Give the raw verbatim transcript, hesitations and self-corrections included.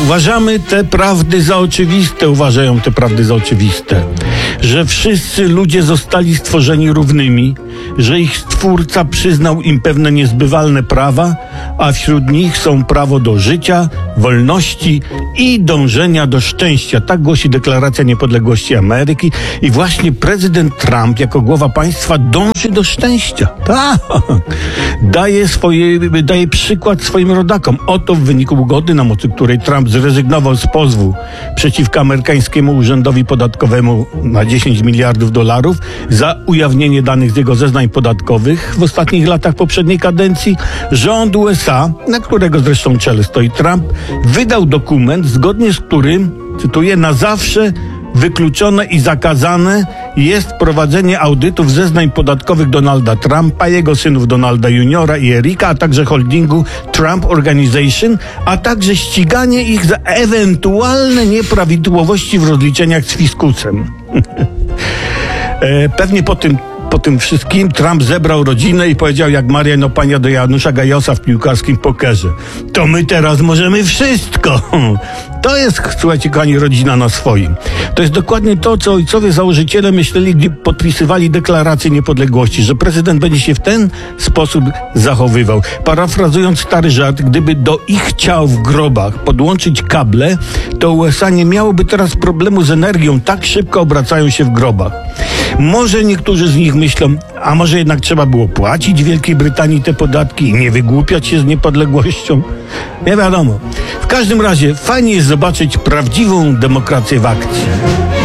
Uważamy te prawdy za oczywiste, uważają te prawdy za oczywiste, że wszyscy ludzie zostali stworzeni równymi, że ich Stwórca przyznał im pewne niezbywalne prawa, a wśród nich są prawo do życia, wolności i dążenia do szczęścia. Tak głosi Deklaracja Niepodległości Ameryki i właśnie prezydent Trump jako głowa państwa dąży do szczęścia. Tak. Daje, swoje, daje przykład swoim rodakom. Oto w wyniku ugody, na mocy której Trump zrezygnował z pozwu przeciwko amerykańskiemu urzędowi podatkowemu na dziesięć miliardów dolarów za ujawnienie danych z jego zeznań podatkowych w ostatnich latach poprzedniej kadencji, rząd U S A, na którego zresztą czele stoi Trump, wydał dokument, zgodnie z którym, cytuję, na zawsze wykluczone i zakazane jest prowadzenie audytów zeznań podatkowych Donalda Trumpa, jego synów Donalda Juniora i Erika, a także holdingu Trump Organization, a także ściganie ich za ewentualne nieprawidłowości w rozliczeniach z fiskusem. e, pewnie po tym Po tym wszystkim Trump zebrał rodzinę i powiedział jak Marian Opania do Janusza Gajosa w piłkarskim pokerze: to my teraz możemy wszystko. To jest, słuchajcie, kochani, rodzina na swoim. To jest dokładnie to, co ojcowie założyciele myśleli, gdy podpisywali Deklarację Niepodległości, że prezydent będzie się w ten sposób zachowywał. Parafrazując stary żart, gdyby do ich ciał w grobach podłączyć kable, to U S A nie miałoby teraz problemu z energią, tak szybko obracają się w grobach. Może niektórzy z nich myślą, a może jednak trzeba było płacić Wielkiej Brytanii te podatki i nie wygłupiać się z niepodległością? Nie wiadomo. W każdym razie fajnie jest zobaczyć prawdziwą demokrację w akcji.